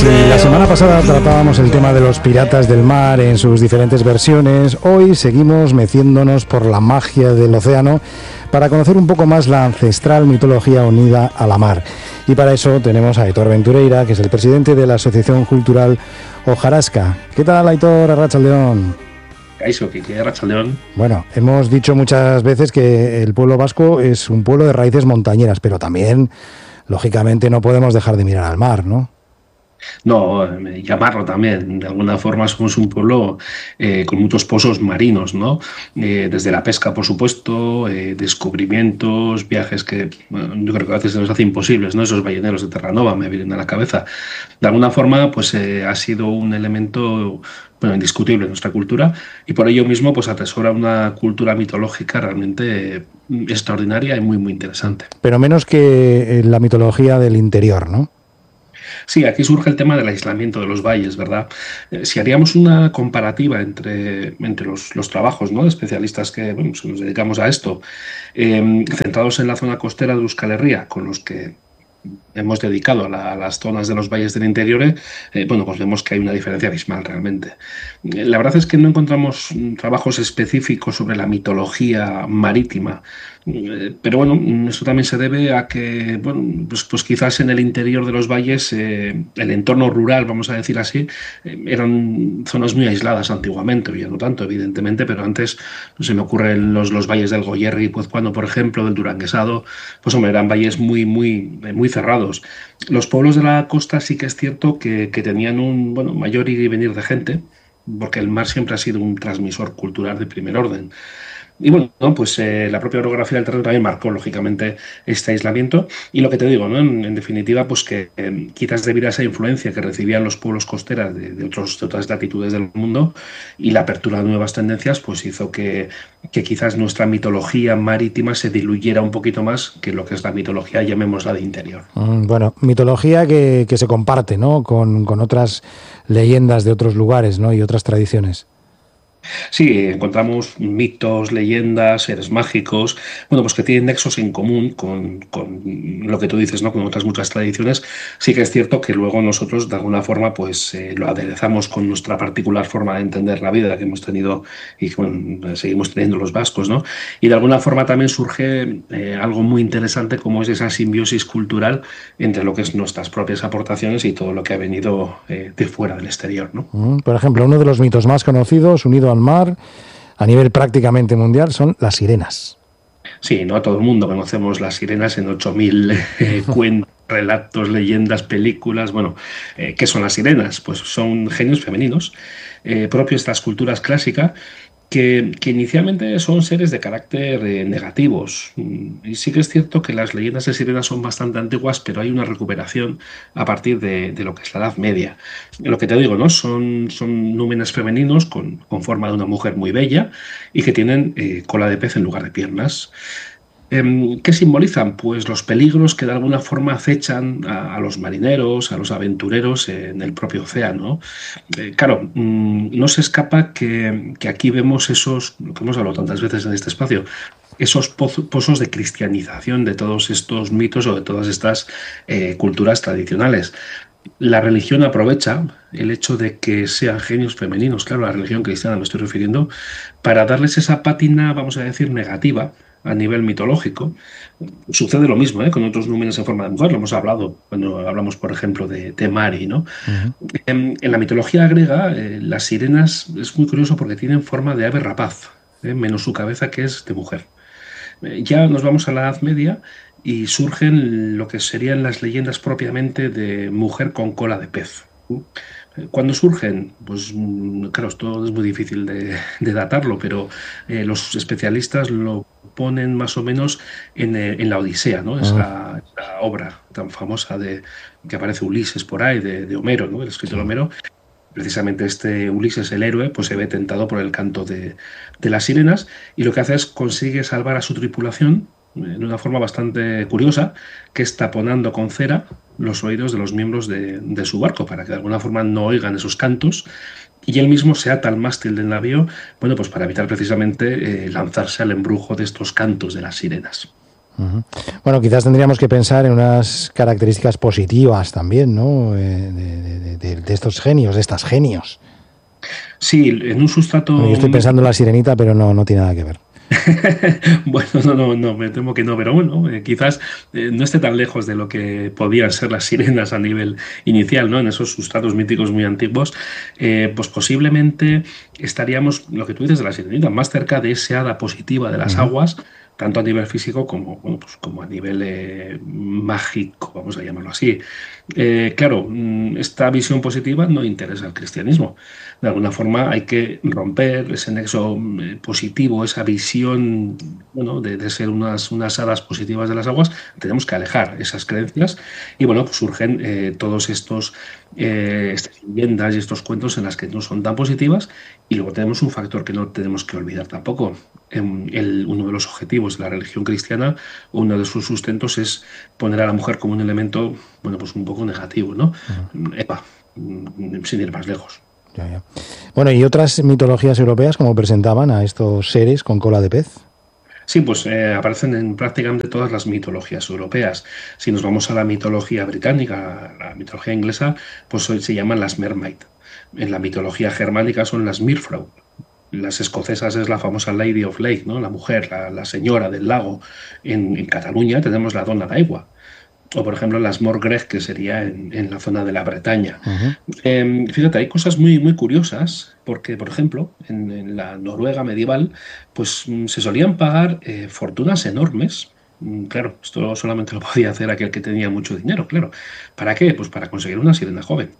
La semana pasada tratábamos el tema de los piratas del mar en sus diferentes versiones. Hoy seguimos meciéndonos por la magia del océano para conocer un poco más la ancestral mitología unida a la mar. Y para eso tenemos a Aitor Ventureira, que es el presidente de la Asociación Cultural Hojarasca. ¿Qué tal, Aitor? Arratsaldeon. Arratsaldeon. Bueno, hemos dicho muchas veces que el pueblo vasco es un pueblo de raíces montañeras, pero también, lógicamente, no podemos dejar de mirar al mar, ¿no? No, llamarlo también. De alguna forma somos un pueblo con muchos pozos marinos, ¿no? Desde la pesca, por supuesto, descubrimientos, viajes que yo creo que a veces se nos hace imposibles, ¿no? Esos balleneros de Terranova me vienen a la cabeza. De alguna forma, pues ha sido un elemento indiscutible en nuestra cultura y por ello mismo pues atesora una cultura mitológica realmente extraordinaria y muy, muy interesante. Pero menos que la mitología del interior, ¿no? Sí, aquí surge el tema del aislamiento de los valles, ¿verdad? Si haríamos una comparativa entre los trabajos, ¿no?, de especialistas que pues nos dedicamos a esto, centrados en la zona costera de Euskal Herria, con los que hemos dedicado a las zonas de los valles del interior, pues vemos que hay una diferencia abismal realmente. La verdad es que no encontramos trabajos específicos sobre la mitología marítima, pero bueno, eso también se debe a que, pues quizás en el interior de los valles, el entorno rural, vamos a decir así, eran zonas muy aisladas antiguamente, ya no tanto, evidentemente, pero antes se me ocurren los valles del Goierri y Puezcuano, por ejemplo, del Duranguesado, pues hombre, eran valles muy cerrados. Los pueblos de la costa sí que es cierto que tenían un mayor ir y venir de gente, porque el mar siempre ha sido un transmisor cultural de primer orden. Y la propia orografía del terreno también marcó, lógicamente, este aislamiento. Y lo que te digo, ¿no? En definitiva, pues que quizás debido a esa influencia que recibían los pueblos costeras de otras latitudes del mundo y la apertura de nuevas tendencias, pues hizo que quizás nuestra mitología marítima se diluyera un poquito más que lo que es la mitología, llamémosla, de interior. Bueno, mitología que se comparte, ¿no?, con otras leyendas de otros lugares, ¿no?, y otras tradiciones. Sí, encontramos mitos, leyendas, seres mágicos, pues que tienen nexos en común con lo que tú dices, ¿no?, con otras muchas tradiciones. Sí que es cierto que luego nosotros, de alguna forma, pues lo aderezamos con nuestra particular forma de entender la vida que hemos tenido y que seguimos teniendo los vascos, ¿no? Y de alguna forma también surge algo muy interesante, como es esa simbiosis cultural entre lo que es nuestras propias aportaciones y todo lo que ha venido de fuera del exterior, ¿no? Por ejemplo, uno de los mitos más conocidos, unido al mar, a nivel prácticamente mundial, son las sirenas. Sí, no todo el mundo conocemos las sirenas en 8000 cuentos, relatos, leyendas, películas. ¿Qué son las sirenas? Pues son genios femeninos propios de las culturas clásicas que inicialmente son seres de carácter negativos. Y sí que es cierto que las leyendas de sirenas son bastante antiguas, pero hay una recuperación a partir de lo que es la Edad Media. Lo que te digo, ¿no? Son númenes femeninos con forma de una mujer muy bella y que tienen cola de pez en lugar de piernas. ¿Qué simbolizan? Pues los peligros que de alguna forma acechan a los marineros, a los aventureros en el propio océano. Claro, no se escapa que aquí vemos esos, lo que hemos hablado tantas veces en este espacio, esos pozos de cristianización de todos estos mitos o de todas estas culturas tradicionales. La religión aprovecha el hecho de que sean genios femeninos, claro, la religión cristiana me estoy refiriendo, para darles esa pátina, vamos a decir, negativa a nivel mitológico. Sucede lo mismo con otros números en forma de mujer, lo hemos hablado cuando hablamos, por ejemplo, de Mari, ¿no? Uh-huh. En la mitología griega, las sirenas es muy curioso porque tienen forma de ave rapaz, menos su cabeza, que es de mujer. Ya nos vamos a la Edad Media y surgen lo que serían las leyendas propiamente de mujer con cola de pez. ¿Cuándo surgen? Pues claro, esto es muy difícil de datarlo, pero los especialistas lo ponen más o menos en la Odisea, ¿no? Esa obra tan famosa que aparece Ulises por ahí, de Homero, ¿no?, el escritor Homero. Precisamente este Ulises, el héroe, pues se ve tentado por el canto de las sirenas y lo que hace es consigue salvar a su tripulación de una forma bastante curiosa, que es taponando con cera los oídos de los miembros de su barco para que de alguna forma no oigan esos cantos, y él mismo se ata al mástil del navío, pues para evitar precisamente lanzarse al embrujo de estos cantos de las sirenas. Uh-huh. Bueno, quizás tendríamos que pensar en unas características positivas también, ¿no?, de de estos genios, de estas genios. Sí, en un sustrato... Bueno, yo estoy pensando en la Sirenita, pero no tiene nada que ver. Bueno, no, me temo que no, pero bueno, quizás no esté tan lejos de lo que podían ser las sirenas a nivel inicial, ¿no? En esos sustratos míticos muy antiguos, pues posiblemente estaríamos, lo que tú dices de la sirenita, más cerca de esa hada positiva de las aguas, tanto a nivel físico como, bueno, pues como a nivel mágico, vamos a llamarlo así. Claro, esta visión positiva no interesa al cristianismo. De alguna forma hay que romper ese nexo positivo, esa visión, bueno, de ser unas hadas positivas de las aguas. Tenemos que alejar esas creencias y bueno, pues surgen todos estas leyendas y estos cuentos en las que no son tan positivas. Y luego tenemos un factor que no tenemos que olvidar tampoco. Uno de los objetivos de la religión cristiana, uno de sus sustentos es poner a la mujer como un elemento, bueno, pues un poco negativo, ¿no? Epa, sin ir más lejos. Ya. Bueno, ¿y otras mitologías europeas cómo presentaban a estos seres con cola de pez? Sí, pues aparecen en prácticamente todas las mitologías europeas. Si nos vamos a la mitología británica, la mitología inglesa, pues hoy se llaman las Mermaid. En la mitología germánica son las Mirfrau. Las escocesas es la famosa Lady of Lake, ¿no? La mujer, la señora del lago. En Cataluña tenemos la Dona d'Aigua. O, por ejemplo, las Morgreg, que sería en la zona de la Bretaña. Fíjate, hay cosas muy curiosas, porque, por ejemplo, en la Noruega medieval, pues se solían pagar fortunas enormes. Claro, esto solamente lo podía hacer aquel que tenía mucho dinero, claro. ¿Para qué? Pues para conseguir una sirena joven.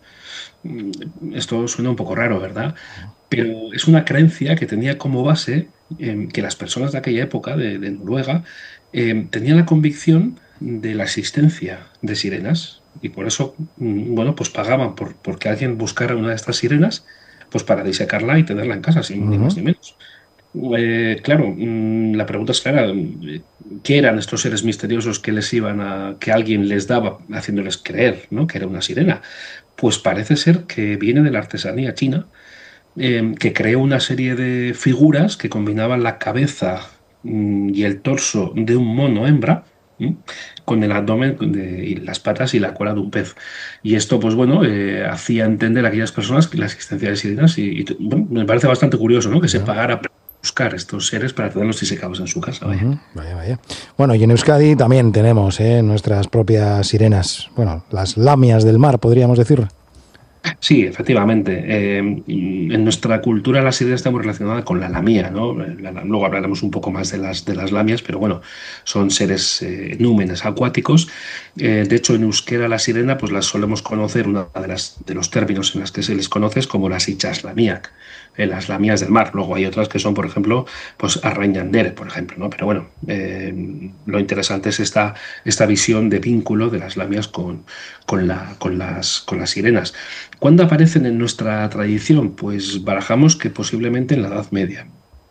Esto suena un poco raro, ¿verdad? Pero es una creencia que tenía como base que las personas de aquella época, de Noruega, tenían la convicción de la existencia de sirenas y por eso, bueno, pues pagaban porque alguien buscara una de estas sirenas, pues para disecarla y tenerla en casa, sin ni más ni menos. Claro, la pregunta es clara. ¿Qué eran estos seres misteriosos que les iban que alguien les daba, haciéndoles creer, ¿no? Que era una sirena? Pues parece ser que viene de la artesanía china, que creó una serie de figuras que combinaban la cabeza y el torso de un mono hembra, con el abdomen y las patas y la cola de un pez. Y esto, pues bueno, hacía entender a aquellas personas que la existencia de sirenas bueno, me parece bastante curioso, ¿no? Que se pagara para buscar estos seres para tenerlos disecados en su casa. Vaya. Vaya. Bueno, y en Euskadi también tenemos nuestras propias sirenas, bueno, las lamias del mar, podríamos decir. Sí, efectivamente. En nuestra cultura la sirena está muy relacionada con la lamía, ¿no? Luego hablaremos un poco más de las lamias, pero bueno, son seres númenes acuáticos. De hecho, en euskera la sirena, pues las solemos conocer, una de los términos en las que se les conoce es como las ichas lamiak, las lamías del mar. Luego hay otras que son, por ejemplo, pues arrañander, por ejemplo, ¿no? Pero bueno, lo interesante es esta visión de vínculo de las lamias con las sirenas. ¿Cuándo aparecen en nuestra tradición? Pues barajamos que posiblemente en la Edad Media.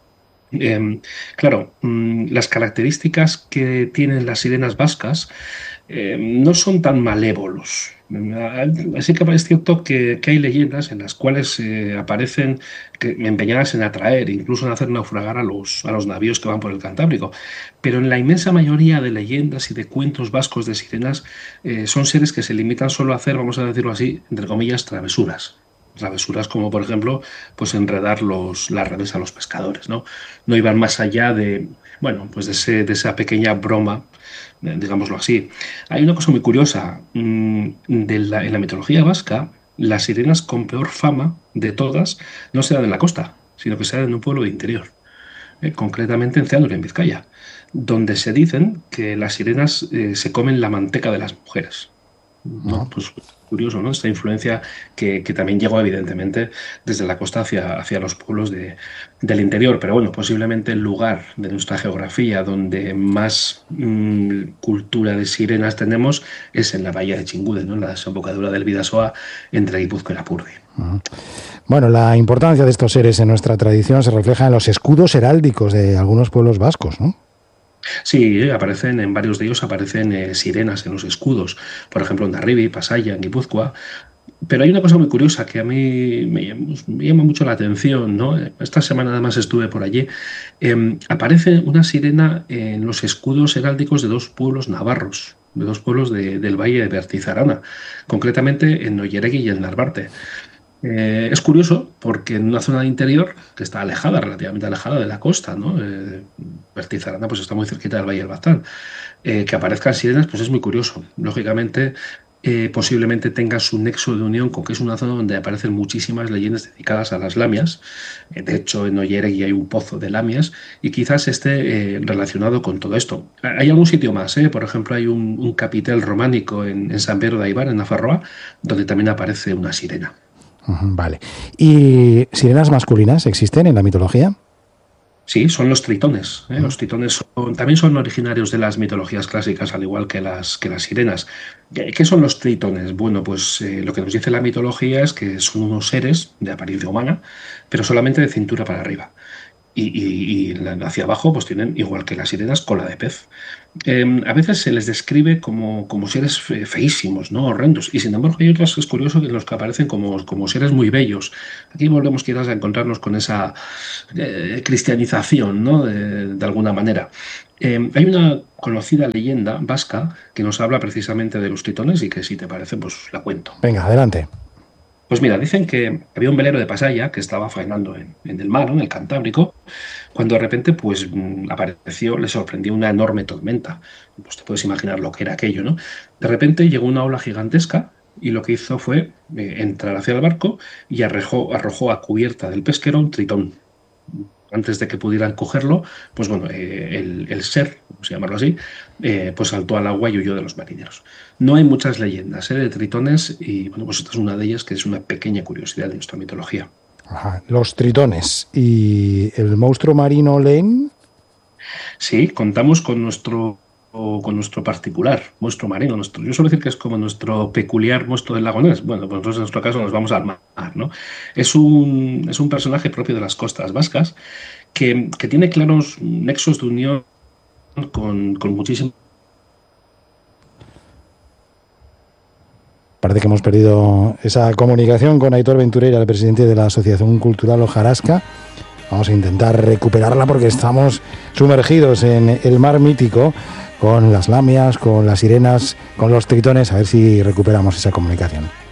Claro, las características que tienen las sirenas vascas no son tan malévolos. Así que es cierto que hay leyendas en las cuales aparecen empeñadas en atraer, incluso en hacer naufragar a los navíos que van por el Cantábrico. Pero en la inmensa mayoría de leyendas y de cuentos vascos de sirenas son seres que se limitan solo a hacer, vamos a decirlo así, entre comillas, travesuras. Travesuras como, por ejemplo, pues enredar las redes a los pescadores, ¿no? No iban más allá bueno, pues de esa pequeña broma, digámoslo así. Hay una cosa muy curiosa. En la mitología vasca, las sirenas con peor fama de todas no se dan en la costa, sino que se dan en un pueblo de interior, concretamente en Ceanuri, en Vizcaya, donde se dicen que las sirenas se comen la manteca de las mujeres. ¿No? Pues curioso, ¿no? Esta influencia que también llegó evidentemente desde la costa hacia los pueblos del interior, pero bueno, posiblemente el lugar de nuestra geografía donde más cultura de sirenas tenemos es en la bahía de Chingude, ¿no? En la desembocadura del Bidasoa entre Guipúzcoa y Lapurdi. Bueno, la importancia de estos seres en nuestra tradición se refleja en los escudos heráldicos de algunos pueblos vascos, ¿no? Sí, en varios de ellos aparecen sirenas en los escudos, por ejemplo en Darribi, Pasaya, en Guipúzcoa. Pero hay una cosa muy curiosa que a mí me llama mucho la atención, ¿no? Esta semana además estuve por allí. Aparece una sirena en los escudos heráldicos de dos pueblos navarros, del valle de Bertizarana, concretamente en Olleregui y en Narvarte. Es curioso porque en una zona de interior que está alejada, relativamente alejada de la costa, ¿no? Bertizarana pues está muy cerquita del Valle del Baztán. Que aparezcan sirenas pues es muy curioso. Lógicamente, posiblemente tenga su nexo de unión con que es una zona donde aparecen muchísimas leyendas dedicadas a las lamias. De hecho, en Olleregui hay un pozo de lamias y quizás esté relacionado con todo esto. Hay algún sitio más, ¿eh? Por ejemplo, hay un capitel románico en San Pedro de Aibar, en Nafarroa, donde también aparece una sirena. Vale. ¿Y sirenas masculinas existen en la mitología? Sí, son los tritones. Los tritones también son originarios de las mitologías clásicas, al igual que las sirenas. ¿Qué son los tritones? Bueno, pues lo que nos dice la mitología es que son unos seres de apariencia humana, pero solamente de cintura para arriba. Y hacia abajo pues tienen, igual que las sirenas, cola de pez. A veces se les describe como seres feísimos, ¿no? Horrendos. Y sin embargo hay otras, es curioso, que los que aparecen como seres muy bellos. Aquí volvemos quizás a encontrarnos con esa cristianización, ¿no? De alguna manera. Hay una conocida leyenda vasca que nos habla precisamente de los tritones y que, si te parece, pues la cuento. Venga, adelante. Pues mira, dicen que había un velero de Pasaya que estaba faenando en el mar, en el Cantábrico, cuando de repente pues apareció, le sorprendió una enorme tormenta. Pues te puedes imaginar lo que era aquello, ¿no? De repente llegó una ola gigantesca y lo que hizo fue entrar hacia el barco y arrojó a cubierta del pesquero un tritón. Antes de que pudieran cogerlo, pues bueno, el ser, vamos a llamarlo así, pues saltó al agua y huyó de los marineros. No hay muchas leyendas de tritones y bueno, pues esta es una de ellas, que es una pequeña curiosidad de nuestra mitología. Ajá, los tritones. ¿Y el monstruo marino Lane? Sí, contamos con nuestro particular monstruo marino. Yo suelo decir que es como nuestro peculiar monstruo del lago Ness. Bueno, pues nosotros en nuestro caso nos vamos al mar, ¿no? Es un personaje propio de las costas vascas que tiene claros nexos de unión con muchísimo. Parece que hemos perdido esa comunicación con Aitor Ventureira, el presidente de la Asociación Cultural Hojarasca. Vamos a intentar recuperarla porque estamos sumergidos en el mar mítico con las lamias, con las sirenas, con los tritones, a ver si recuperamos esa comunicación.